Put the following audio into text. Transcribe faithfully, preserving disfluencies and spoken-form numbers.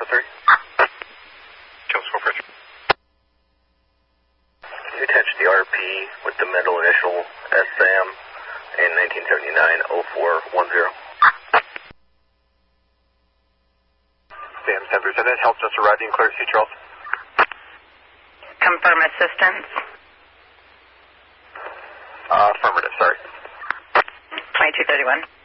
for three. Charles four for three. Can you attach the R P with the middle initial S SAM and nineteen seventy-nine oh four one zero? SAM ten percent, help just arriving, clear to see Charles. Confirm assistance. Uh, affirmative, sorry. twenty-two thirty-one.